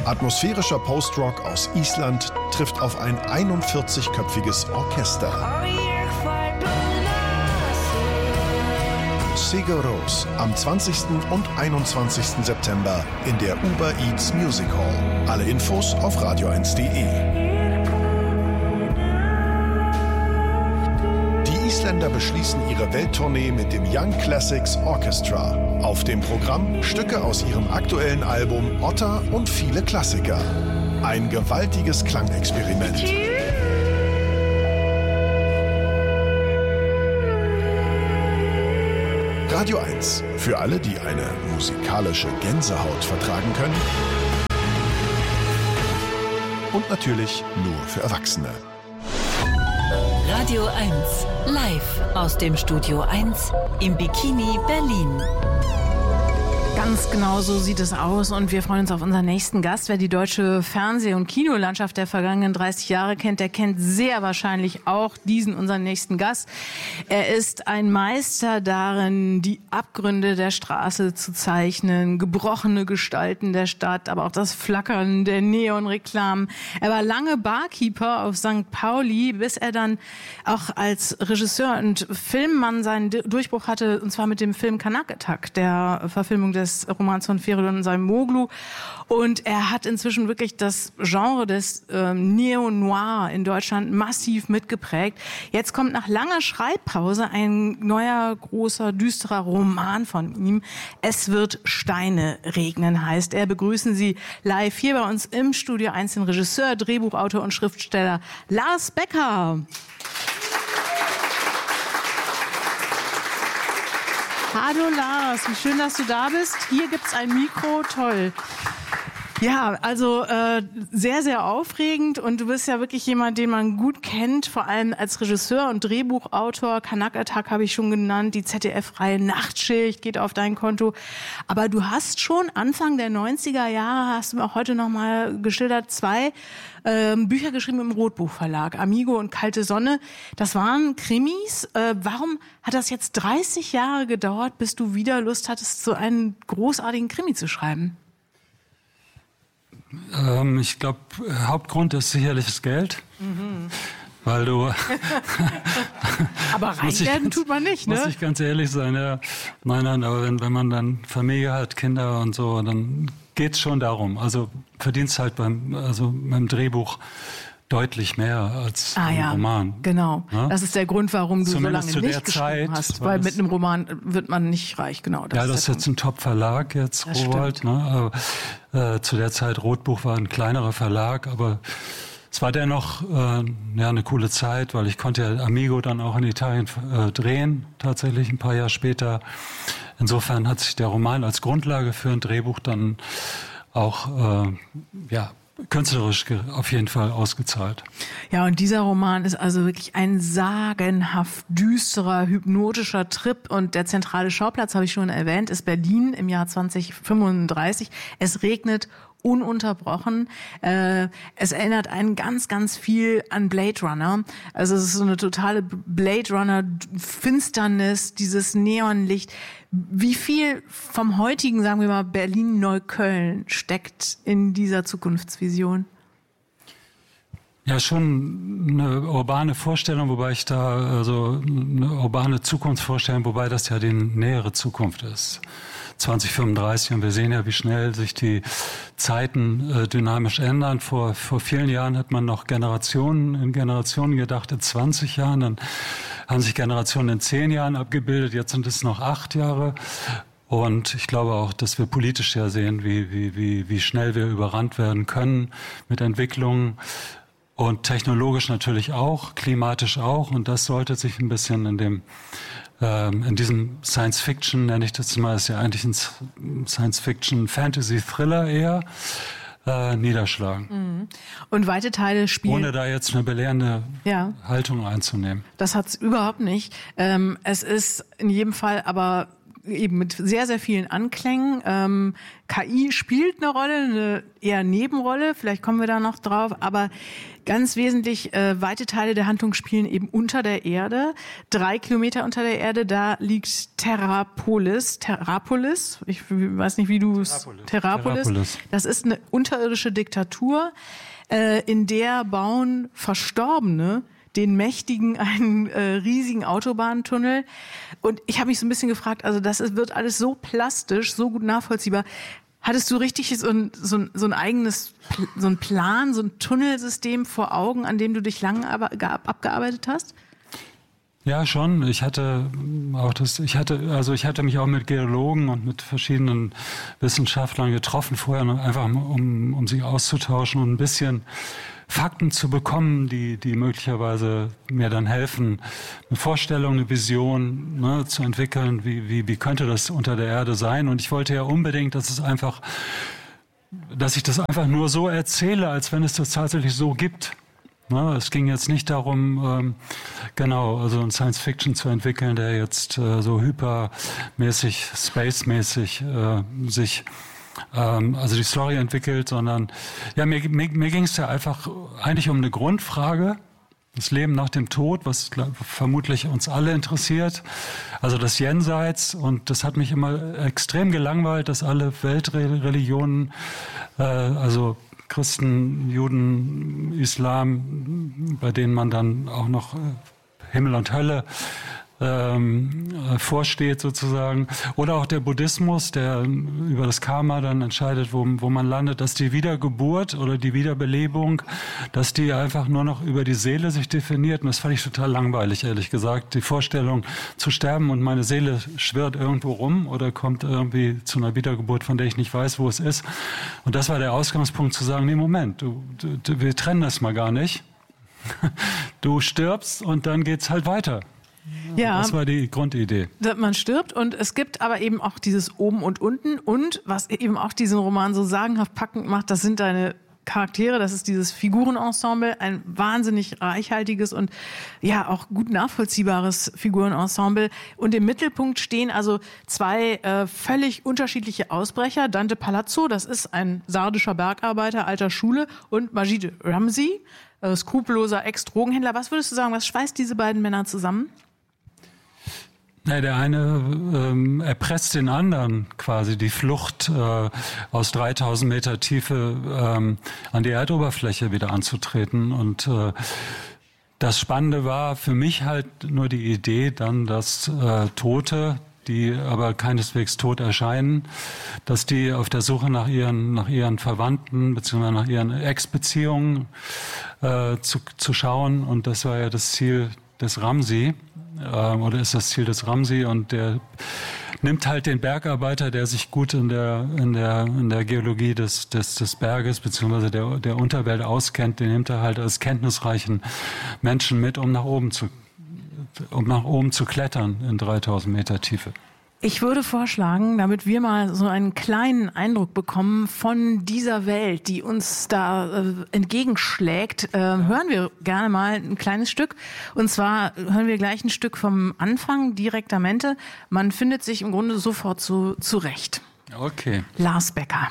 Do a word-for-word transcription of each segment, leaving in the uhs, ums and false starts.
Atmosphärischer Post-Rock aus Island trifft auf ein einundvierzigköpfiges Orchester. Sigur Rós am zwanzigsten und einundzwanzigsten September in der Uber Eats Music Hall. Alle Infos auf radio eins punkt de. Die Isländer beschließen ihre Welttournee mit dem Young Classics Orchestra. Auf dem Programm Stücke aus ihrem aktuellen Album Otta und viele Klassiker. Ein gewaltiges Klangexperiment. Radio eins. Für alle, die eine musikalische Gänsehaut vertragen können. Und natürlich nur für Erwachsene. Radio eins. Live aus dem Studio eins im Bikini Berlin. Ganz genau so sieht es aus und wir freuen uns auf unseren nächsten Gast. Wer die deutsche Fernseh- und Kinolandschaft der vergangenen dreißig Jahre kennt, der kennt sehr wahrscheinlich auch diesen, unseren nächsten Gast. Er ist ein Meister darin, die Abgründe der Straße zu zeichnen, gebrochene Gestalten der Stadt, aber auch das Flackern der Neonreklamen. Er war lange Barkeeper auf Sankt Pauli, bis er dann auch als Regisseur und Filmmann seinen Durchbruch hatte, und zwar mit dem Film Kanak Attack, der Verfilmung des Romans von Feridun Saymoğlu. Und er hat inzwischen wirklich das Genre des ähm, Neo-Noir in Deutschland massiv mitgeprägt. Jetzt kommt nach langer Schreibpause ein neuer, großer, düsterer Roman von ihm. Es wird Steine regnen, heißt er. Begrüßen Sie live hier bei uns im Studio eins den Regisseur, Drehbuchautor und Schriftsteller Lars Becker. Hallo Lars, wie schön, dass du da bist. Hier gibt's ein Mikro, toll. Ja, also äh, sehr, sehr aufregend und du bist ja wirklich jemand, den man gut kennt, vor allem als Regisseur und Drehbuchautor. Kanak Attack habe ich schon genannt, die Z D F-Reihe Nachtschicht geht auf dein Konto. Aber du hast schon Anfang der neunziger Jahre, hast du mir auch heute nochmal geschildert, zwei ähm, Bücher geschrieben im Rotbuchverlag, Amigo und Kalte Sonne. Das waren Krimis. Äh, warum hat das jetzt dreißig Jahre gedauert, bis du wieder Lust hattest, so einen großartigen Krimi zu schreiben? Ähm, ich glaube, Hauptgrund ist sicherlich das Geld, mhm. weil du... aber reich werden tut man nicht, ne? Muss ich ganz ehrlich sein, ja. Nein, nein, aber wenn, wenn man dann Familie hat, Kinder und so, dann geht's schon darum. Also verdienst halt beim, also beim Drehbuch deutlich mehr als ah, ein ja, Roman. Genau, ja? Das ist der Grund, warum du Zumindest so lange nicht geschrieben Zeit, hast. Weil mit einem Roman wird man nicht reich, genau. Das ja, das ist jetzt ein Top-Verlag jetzt, Rowohlt. Ne? Aber, äh, zu der Zeit, Rotbuch war ein kleinerer Verlag, aber es war dennoch äh, ja, eine coole Zeit, weil ich konnte ja Amigo dann auch in Italien äh, drehen, tatsächlich ein paar Jahre später. Insofern hat sich der Roman als Grundlage für ein Drehbuch dann auch äh, ja, künstlerisch auf jeden Fall ausgezahlt. Ja, und dieser Roman ist also wirklich ein sagenhaft düsterer, hypnotischer Trip. Und der zentrale Schauplatz, habe ich schon erwähnt, ist Berlin im Jahr zwanzig fünfunddreißig. Es regnet ununterbrochen. Äh, es erinnert einen ganz, ganz viel an Blade Runner. Also es ist so eine totale Blade Runner-Finsternis, dieses Neonlicht. Wie viel vom heutigen, sagen wir mal, Berlin-Neukölln steckt in dieser Zukunftsvision? Ja, schon eine urbane Vorstellung, wobei ich da, also eine urbane Zukunftsvorstellung, wobei das ja die nähere Zukunft ist. zwanzig fünfunddreißig, und wir sehen ja, wie schnell sich die Zeiten äh, dynamisch ändern. Vor, vor vielen Jahren hat man noch Generationen in Generationen gedacht, in zwanzig Jahren, dann haben sich Generationen in zehn Jahren abgebildet, jetzt sind es noch acht Jahre. Und ich glaube auch, dass wir politisch ja sehen, wie, wie, wie, wie schnell wir überrannt werden können mit Entwicklungen. Und technologisch natürlich auch, klimatisch auch. Und das sollte sich ein bisschen in dem, ähm, in diesem Science-Fiction, nenne ich das mal, ist ja eigentlich ein Science-Fiction-Fantasy-Thriller eher, äh, niederschlagen. Mhm. Und weite Teile spielen... Ohne da jetzt eine belehrende ja. Haltung einzunehmen. Das hat's überhaupt nicht. Ähm, es ist in jedem Fall aber eben mit sehr, sehr vielen Anklängen. Ähm, K I spielt eine Rolle, eine eher Nebenrolle, vielleicht kommen wir da noch drauf, aber ganz wesentlich, äh, weite Teile der Handlung spielen eben unter der Erde. Drei Kilometer unter der Erde, da liegt Terrapolis. Terrapolis, ich weiß nicht, wie du es... Terrapolis. Terrapolis. Terrapolis. Das ist eine unterirdische Diktatur, äh, in der bauen Verstorbene den Mächtigen einen äh, riesigen Autobahntunnel. Und ich habe mich so ein bisschen gefragt, also das ist, wird alles so plastisch, so gut nachvollziehbar. Hattest du richtig so ein, so ein, so ein eigenes, so ein Plan, so ein Tunnelsystem vor Augen, an dem du dich lange abgearbeitet hast? Ja, schon. Ich hatte auch das, ich hatte, also ich hatte mich auch mit Geologen und mit verschiedenen Wissenschaftlern getroffen vorher, einfach um, um sich auszutauschen und ein bisschen Fakten zu bekommen, die, die möglicherweise mir dann helfen, eine Vorstellung, eine Vision, ne, zu entwickeln, wie, wie, wie könnte das unter der Erde sein. Und ich wollte ja unbedingt, dass es einfach, dass ich das einfach nur so erzähle, als wenn es das tatsächlich so gibt. Ne, es ging jetzt nicht darum, ähm, genau, also ein Science-Fiction zu entwickeln, der jetzt äh, so hypermäßig, space-mäßig äh, sich also die Story entwickelt, sondern ja, mir, mir, mir ging es ja einfach eigentlich um eine Grundfrage, das Leben nach dem Tod, was glaub, vermutlich uns alle interessiert, also das Jenseits, und das hat mich immer extrem gelangweilt, dass alle Weltreligionen, äh, also Christen, Juden, Islam, bei denen man dann auch noch äh, Himmel und Hölle Ähm, äh, vorsteht sozusagen, oder auch der Buddhismus, der über das Karma dann entscheidet, wo, wo man landet, dass die Wiedergeburt oder die Wiederbelebung, dass die einfach nur noch über die Seele sich definiert, und das fand ich total langweilig, ehrlich gesagt, die Vorstellung zu sterben und meine Seele schwirrt irgendwo rum oder kommt irgendwie zu einer Wiedergeburt, von der ich nicht weiß, wo es ist, und das war der Ausgangspunkt zu sagen, nee, Moment, du, du, wir trennen das mal gar nicht, du stirbst und dann geht's halt weiter. Ja, das war die Grundidee. Man stirbt, und es gibt aber eben auch dieses Oben und Unten, und was eben auch diesen Roman so sagenhaft packend macht, das sind deine Charaktere, das ist dieses Figurenensemble, ein wahnsinnig reichhaltiges und ja auch gut nachvollziehbares Figurenensemble, und im Mittelpunkt stehen also zwei äh, völlig unterschiedliche Ausbrecher. Dante Palazzo, das ist ein sardischer Bergarbeiter alter Schule, und Majid Ramzi, äh, skrupelloser Ex-Drogenhändler. Was würdest du sagen, was schweißt diese beiden Männer zusammen? Ja, der eine ähm, erpresst den anderen quasi die Flucht äh, aus dreitausend Meter Tiefe ähm, an die Erdoberfläche wieder anzutreten. Und äh, das Spannende war für mich halt nur die Idee dann, dass äh, Tote, die aber keineswegs tot erscheinen, dass die auf der Suche nach ihren, nach ihren Verwandten bzw. nach ihren Ex-Beziehungen äh, zu, zu schauen. Und das war ja das Ziel des Ramzi. Oder ist das Ziel des Ramzi, und der nimmt halt den Bergarbeiter, der sich gut in der in der in der Geologie des des des Berges beziehungsweise der der Unterwelt auskennt, den nimmt er halt als kenntnisreichen Menschen mit, um nach oben zu um nach oben zu klettern in dreitausend Meter Tiefe. Ich würde vorschlagen, damit wir mal so einen kleinen Eindruck bekommen von dieser Welt, die uns da äh, entgegenschlägt, äh, hören wir gerne mal ein kleines Stück. Und zwar hören wir gleich ein Stück vom Anfang, Direktamente. Man findet sich im Grunde sofort zu, zurecht. Okay. Lars Becker.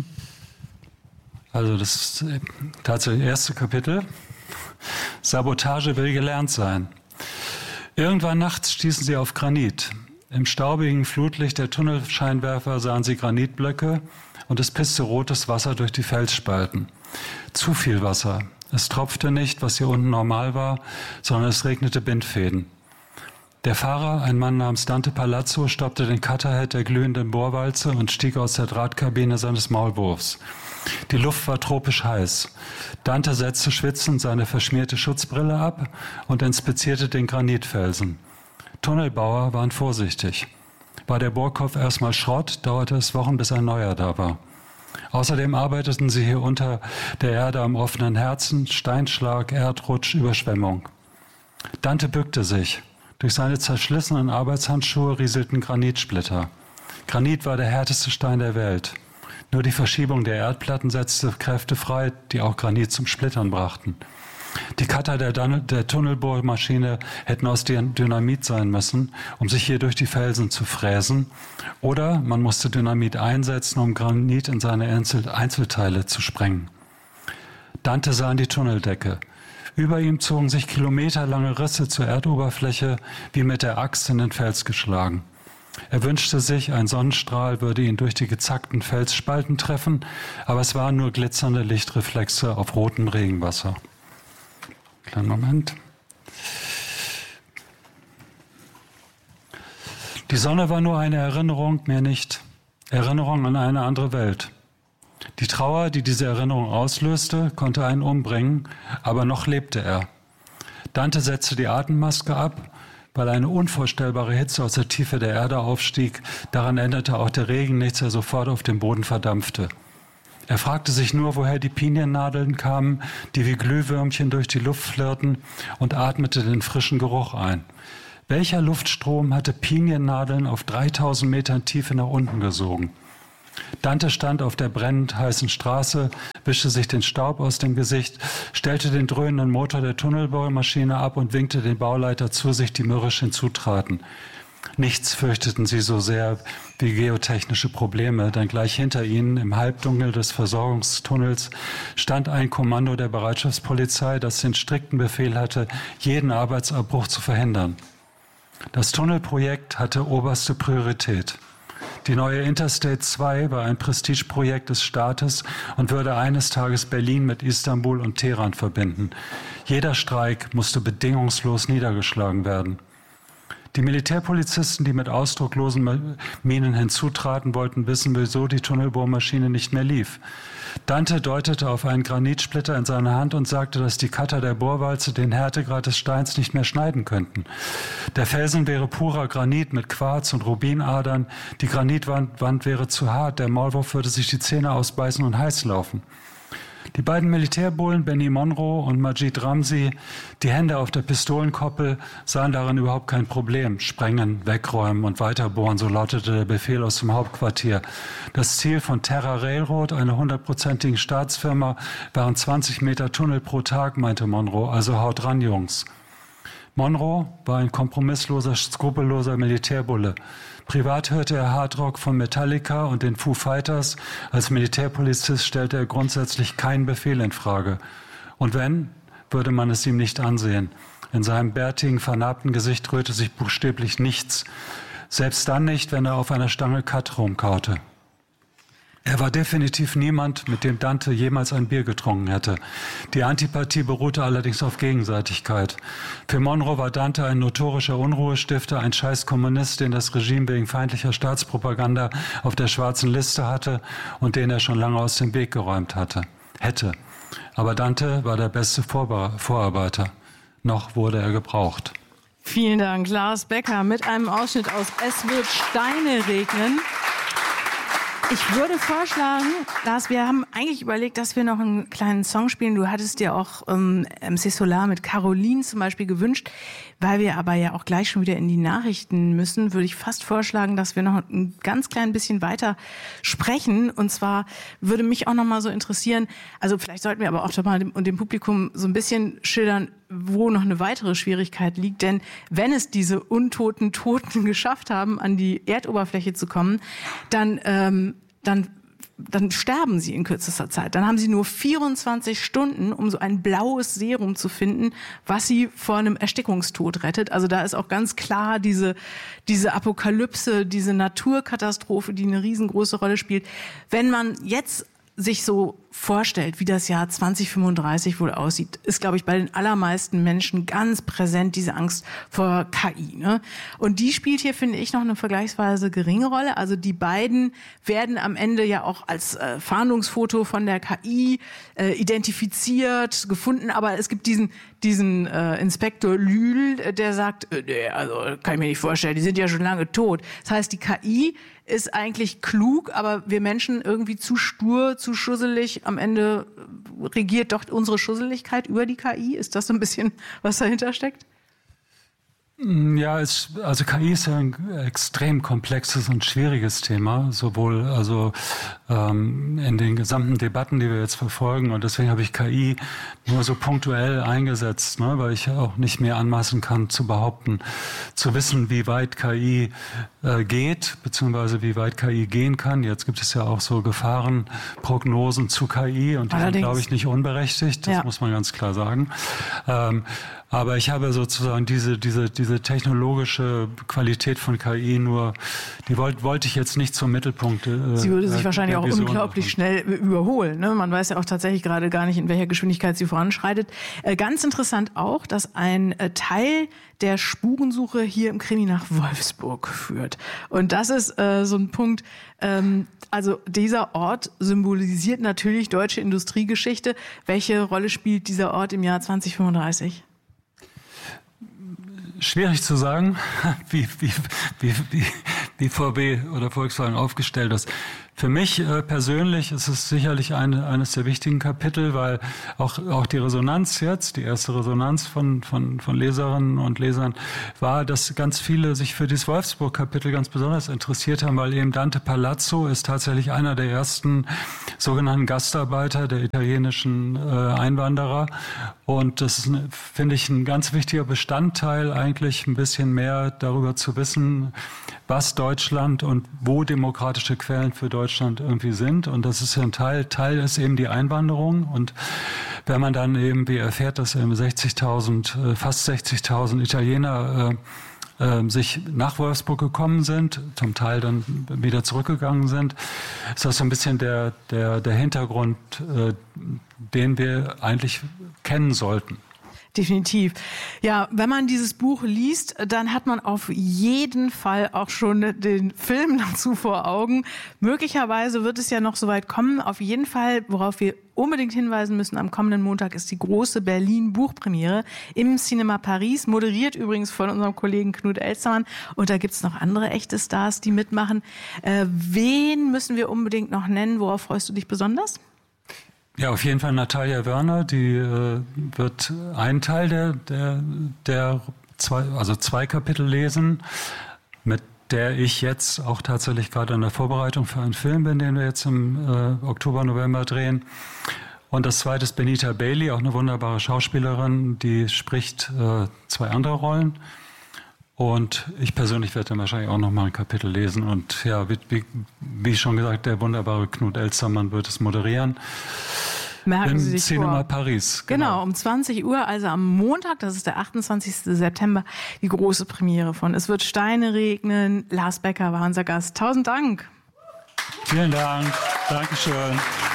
Also das ist tatsächlich das erste Kapitel. Sabotage will gelernt sein. Irgendwann nachts stießen sie auf Granit. Im staubigen Flutlicht der Tunnelscheinwerfer sahen sie Granitblöcke und es pisste rotes Wasser durch die Felsspalten. Zu viel Wasser. Es tropfte nicht, was hier unten normal war, sondern es regnete Bindfäden. Der Fahrer, ein Mann namens Dante Palazzo, stoppte den Cutterhead der glühenden Bohrwalze und stieg aus der Drahtkabine seines Maulwurfs. Die Luft war tropisch heiß. Dante setzte schwitzend seine verschmierte Schutzbrille ab und inspizierte den Granitfelsen. Tunnelbauer waren vorsichtig. War der Bohrkopf erstmal Schrott, dauerte es Wochen, bis ein neuer da war. Außerdem arbeiteten sie hier unter der Erde am offenen Herzen, Steinschlag, Erdrutsch, Überschwemmung. Dante bückte sich. Durch seine zerschlissenen Arbeitshandschuhe rieselten Granitsplitter. Granit war der härteste Stein der Welt. Nur die Verschiebung der Erdplatten setzte Kräfte frei, die auch Granit zum Splittern brachten. Die Cutter der, der Tunnelbohrmaschine hätten aus Dynamit sein müssen, um sich hier durch die Felsen zu fräsen. Oder man musste Dynamit einsetzen, um Granit in seine Einzel- Einzelteile zu sprengen. Dante sah in die Tunneldecke. Über ihm zogen sich kilometerlange Risse zur Erdoberfläche, wie mit der Axt in den Fels geschlagen. Er wünschte sich, ein Sonnenstrahl würde ihn durch die gezackten Felsspalten treffen, aber es waren nur glitzernde Lichtreflexe auf rotem Regenwasser. Kleinen Moment. Die Sonne war nur eine Erinnerung, mehr nicht. Erinnerung an eine andere Welt. Die Trauer, die diese Erinnerung auslöste, konnte einen umbringen, aber noch lebte er. Dante setzte die Atemmaske ab, weil eine unvorstellbare Hitze aus der Tiefe der Erde aufstieg. Daran änderte auch der Regen nichts, der sofort auf dem Boden verdampfte. Er fragte sich nur, woher die Piniennadeln kamen, die wie Glühwürmchen durch die Luft flirrten, und atmete den frischen Geruch ein. Welcher Luftstrom hatte Piniennadeln auf dreitausend Metern Tiefe nach unten gesogen? Dante stand auf der brennend heißen Straße, wischte sich den Staub aus dem Gesicht, stellte den dröhnenden Motor der Tunnelbohrmaschine ab und winkte den Bauleiter zu sich, die mürrisch hinzutraten. Nichts fürchteten sie so sehr wie geotechnische Probleme, denn gleich hinter ihnen, im Halbdunkel des Versorgungstunnels, stand ein Kommando der Bereitschaftspolizei, das den strikten Befehl hatte, jeden Arbeitsabbruch zu verhindern. Das Tunnelprojekt hatte oberste Priorität. Die neue Interstate zwei war ein Prestigeprojekt des Staates und würde eines Tages Berlin mit Istanbul und Teheran verbinden. Jeder Streik musste bedingungslos niedergeschlagen werden. Die Militärpolizisten, die mit ausdruckslosen Mienen hinzutraten, wollten wissen, wieso die Tunnelbohrmaschine nicht mehr lief. Dante deutete auf einen Granitsplitter in seiner Hand und sagte, dass die Cutter der Bohrwalze den Härtegrad des Steins nicht mehr schneiden könnten. Der Felsen wäre purer Granit mit Quarz und Rubinadern. Die Granitwand Wand wäre zu hart. Der Maulwurf würde sich die Zähne ausbeißen und heiß laufen. Die beiden Militärbullen, Benny Monroe und Majid Ramzi, die Hände auf der Pistolenkoppel, sahen darin überhaupt kein Problem. Sprengen, wegräumen und weiterbohren, so lautete der Befehl aus dem Hauptquartier. Das Ziel von Terra Railroad, einer hundertprozentigen Staatsfirma, waren zwanzig Meter Tunnel pro Tag, meinte Monroe. Also haut ran, Jungs. Monroe war ein kompromissloser, skrupelloser Militärbulle. Privat hörte er Hardrock von Metallica und den Foo Fighters. Als Militärpolizist stellte er grundsätzlich keinen Befehl in Frage. Und wenn, würde man es ihm nicht ansehen. In seinem bärtigen, vernarbten Gesicht rührte sich buchstäblich nichts. Selbst dann nicht, wenn er auf einer Stange Kat rumkaute. Er war definitiv niemand, mit dem Dante jemals ein Bier getrunken hätte. Die Antipathie beruhte allerdings auf Gegenseitigkeit. Für Monroe war Dante ein notorischer Unruhestifter, ein Scheiß-Kommunist, den das Regime wegen feindlicher Staatspropaganda auf der schwarzen Liste hatte und den er schon lange aus dem Weg geräumt hatte, hätte. Aber Dante war der beste Vorbe- Vorarbeiter. Noch wurde er gebraucht. Vielen Dank, Lars Becker, mit einem Ausschnitt aus Es wird Steine regnen. Ich würde vorschlagen, Lars, wir haben eigentlich überlegt, dass wir noch einen kleinen Song spielen. Du hattest dir auch ähm, M C Solar mit Caroline zum Beispiel gewünscht. Weil wir aber ja auch gleich schon wieder in die Nachrichten müssen, würde ich fast vorschlagen, dass wir noch ein ganz klein bisschen weiter sprechen. Und zwar würde mich auch noch mal so interessieren, also vielleicht sollten wir aber auch doch mal dem, dem Publikum so ein bisschen schildern, wo noch eine weitere Schwierigkeit liegt. Denn wenn es diese untoten Toten geschafft haben, an die Erdoberfläche zu kommen, dann, ähm, dann dann sterben sie in kürzester Zeit. Dann haben sie nur vierundzwanzig Stunden, um so ein blaues Serum zu finden, was sie vor einem Erstickungstod rettet. Also da ist auch ganz klar diese, diese Apokalypse, diese Naturkatastrophe, die eine riesengroße Rolle spielt. Wenn man jetzt sich so vorstellt, wie das Jahr zwanzig fünfunddreißig wohl aussieht, ist, glaube ich, bei den allermeisten Menschen ganz präsent diese Angst vor K I. Ne? Und die spielt hier, finde ich, noch eine vergleichsweise geringe Rolle. Also die beiden werden am Ende ja auch als äh, Fahndungsfoto von der K I äh, identifiziert, gefunden. Aber es gibt diesen diesen äh, Inspektor Lühl, der sagt, äh, nee, also kann ich mir nicht vorstellen, die sind ja schon lange tot. Das heißt, die K I ist eigentlich klug, aber wir Menschen irgendwie zu stur, zu schusselig. Am Ende regiert doch unsere Schusseligkeit über die K I. Ist das so ein bisschen, was dahinter steckt? Ja, es, also K I ist ja ein extrem komplexes und schwieriges Thema, sowohl also ähm, in den gesamten Debatten, die wir jetzt verfolgen. Und deswegen habe ich K I nur so punktuell eingesetzt, ne, weil ich auch nicht mehr anmaßen kann zu behaupten, zu wissen, wie weit K I äh, geht, beziehungsweise wie weit K I gehen kann. Jetzt gibt es ja auch so Gefahrenprognosen zu K I und die Allerdings. sind, glaube ich, nicht unberechtigt. Das ja. muss man ganz klar sagen. Ähm, aber ich habe sozusagen diese, diese, diese technologische Qualität von K I nur, die wollte, wollte ich jetzt nicht zum Mittelpunkt. Äh, sie würde sich äh, wahrscheinlich auch unglaublich machen. schnell überholen. Ne? Man weiß ja auch tatsächlich gerade gar nicht, in welcher Geschwindigkeit sie voranschreitet. Äh, ganz interessant auch, dass ein äh, Teil der Spurensuche hier im Krimi nach Wolfsburg führt. Und das ist äh, so ein Punkt, ähm, also dieser Ort symbolisiert natürlich deutsche Industriegeschichte. Welche Rolle spielt dieser Ort im Jahr zwanzig fünfunddreißig? Schwierig zu sagen, wie, wie, wie, wie, wie V W oder Volkswagen aufgestellt ist. Für mich äh, persönlich ist es sicherlich eine, eines der wichtigen Kapitel, weil auch, auch die Resonanz jetzt, die erste Resonanz von, von, von Leserinnen und Lesern war, dass ganz viele sich für dieses Wolfsburg-Kapitel ganz besonders interessiert haben, weil eben Dante Palazzo ist tatsächlich einer der ersten sogenannten Gastarbeiter der italienischen äh, Einwanderer. Und das ist, finde ich, ein ganz wichtiger Bestandteil, eigentlich ein bisschen mehr darüber zu wissen, was Deutschland und wo demokratische Quellen für Deutschland irgendwie sind. Und das ist ja ein Teil. Teil ist eben die Einwanderung. Und wenn man dann eben wie erfährt, dass eben sechzigtausend, fast sechzigtausend Italiener äh, äh, sich nach Wolfsburg gekommen sind, zum Teil dann wieder zurückgegangen sind, ist das so ein bisschen der, der, der Hintergrund, äh, den wir eigentlich kennen sollten. Definitiv. Ja, wenn man dieses Buch liest, dann hat man auf jeden Fall auch schon den Film dazu vor Augen. Möglicherweise wird es ja noch so weit kommen. Auf jeden Fall, worauf wir unbedingt hinweisen müssen, am kommenden Montag ist die große Berlin-Buchpremiere im Cinema Paris, moderiert übrigens von unserem Kollegen Knut Elstermann. Und da gibt's noch andere echte Stars, die mitmachen. Äh, wen müssen wir unbedingt noch nennen? Worauf freust du dich besonders? Ja, auf jeden Fall Natalia Wörner, die äh, wird einen Teil der, der, der zwei, also zwei Kapitel lesen, mit der ich jetzt auch tatsächlich gerade an der Vorbereitung für einen Film bin, den wir jetzt im äh, Oktober, November drehen. Und das zweite ist Benita Bailey, auch eine wunderbare Schauspielerin, die spricht äh, zwei andere Rollen. Und ich persönlich werde dann wahrscheinlich auch noch mal ein Kapitel lesen. Und ja, wie, wie, wie schon gesagt, der wunderbare Knut Elstermann wird es moderieren. Merken Im Sie sich Cinema vor. Paris. Genau. genau, um zwanzig Uhr, also am Montag, das ist der achtundzwanzigsten September, die große Premiere von Es wird Steine regnen. Lars Becker war unser Gast. Tausend Dank. Vielen Dank. Dankeschön.